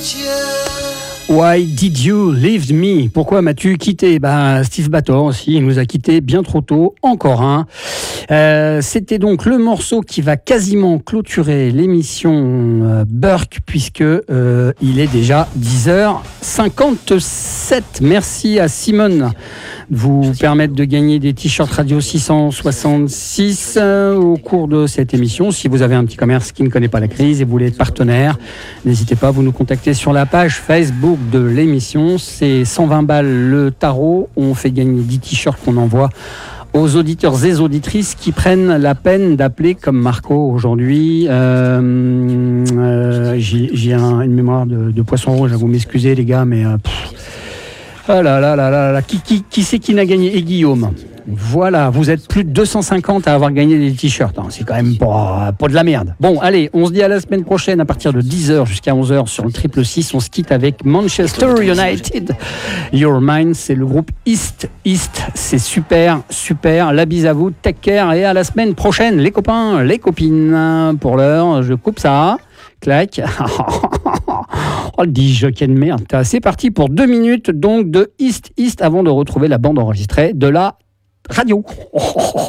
Why did you leave me? Pourquoi m'as-tu quitté? Steve Bator aussi, il nous a quitté bien trop tôt, encore un. C'était donc le morceau qui va quasiment clôturer l'émission Burke, puisque il est déjà 10h57. Merci à Simone de vous permettre de gagner des t-shirts Radio 666 au cours de cette émission. Si vous avez un petit commerce qui ne connaît pas la crise et vous voulez être partenaire, n'hésitez pas à vous nous contacter sur la page Facebook de l'émission. C'est 120 balles le tarot. On fait gagner 10 t-shirts qu'on envoie aux auditeurs et auditrices qui prennent la peine d'appeler comme Marco aujourd'hui. J'ai une mémoire de poisson rouge, vous m'excusez les gars, mais... Ah là là là là là, qui c'est qui n'a gagné? Et Guillaume. Voilà, vous êtes plus de 250 à avoir gagné des t-shirts. C'est quand même pas de la merde. Bon, allez, on se dit à la semaine prochaine à partir de 10h jusqu'à 11h sur le 666. On se quitte avec Manchester United. Your Mind, c'est le groupe East. C'est super, super. La bise à vous, take care et à la semaine prochaine, les copains, les copines. Pour l'heure, je coupe ça. Clac. Oh, le disjockey de merde. C'est parti pour 2 minutes donc de East avant de retrouver la bande enregistrée de la radio.